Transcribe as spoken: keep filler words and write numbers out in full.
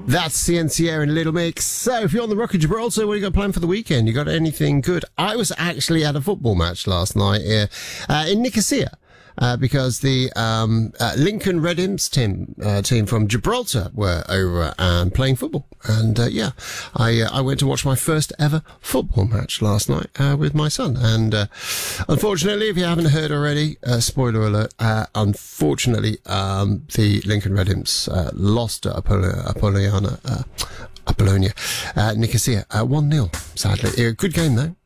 That's Ciencia and Little Mix. So, if you're on the Rock of Gibraltar, what have you got planned for the weekend? You got anything good? I was actually at a football match last night here, uh, in Nicosia. Uh, because the um, uh, Lincoln Red Imps team uh, team from Gibraltar were over and playing football, and uh, yeah, I uh, I went to watch my first ever football match last night uh, with my son. And uh, unfortunately, if you haven't heard already, uh, spoiler alert, uh, unfortunately, um, the Lincoln Red Imps uh, lost to Apollo- Apollonia, uh, Apollonia, uh, Nicosia, uh, one nil. Sadly, a good game though.